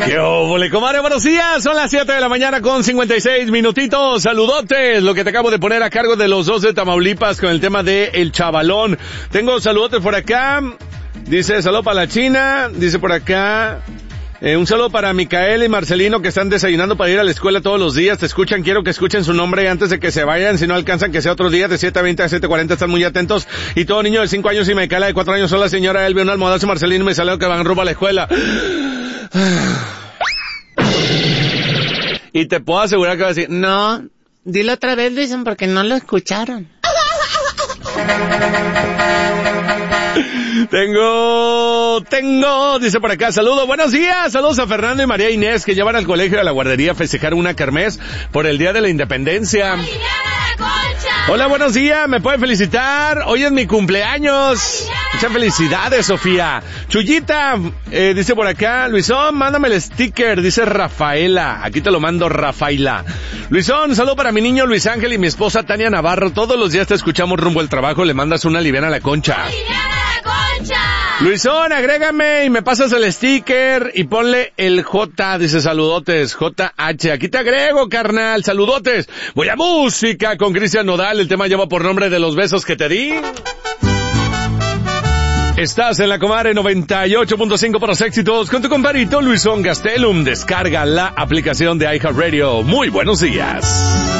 ¡Qué óvole, comadre! Buenos días, son las 7 de la mañana con 56 minutitos. Saludotes, lo que te acabo de poner a cargo de los dos de Tamaulipas con el tema de El Chavalón. Tengo saludotes por acá. Dice, saludo para la China. Dice por acá, un saludo para Micaela y Marcelino que están desayunando para ir a la escuela todos los días. Te escuchan, quiero que escuchen su nombre antes de que se vayan. Si no alcanzan, que sea otro día de 7:20 a 7:40. Están muy atentos. Y todo niño de 5 años y Micaela de 4 años son la señora Elvia, un almohadazo, Marcelino y me salió que van rumbo a la escuela. Y te puedo asegurar que va a decir, No, dilo otra vez, dicen, porque no lo escucharon. Tengo, dice por acá, saludos, buenos días, saludos a Fernando y María Inés que llevan al colegio de la guardería a festejar una kermés por el Día de la Independencia. Hola, buenos días, ¿me pueden felicitar? Hoy es mi cumpleaños. Muchas felicidades, Sofía. Chuyita, dice por acá, Luisón, mándame el sticker, dice Rafaela. Aquí te lo mando, Rafaela. Luisón, saludo para mi niño Luis Ángel y mi esposa Tania Navarro. Todos los días te escuchamos rumbo al trabajo, le mandas una liviana a la Concha. Luisón, agrégame y me pasas el sticker y ponle el J, dice saludotes, JH. Aquí te agrego, carnal, saludotes. Voy a música con Cristian Nodal, el tema lleva por nombre de Los besos que te di. Estás en la comadre 98.5 para los éxitos con tu compadrito Luisón Gastelum. Descarga la aplicación de iHeartRadio. Muy buenos días.